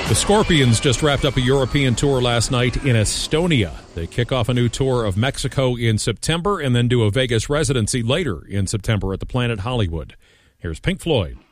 The Scorpions just wrapped up a European tour last night in Estonia. They kick off a new tour of Mexico in September and then do a Vegas residency later in September at the Planet Hollywood. Here's Pink Floyd.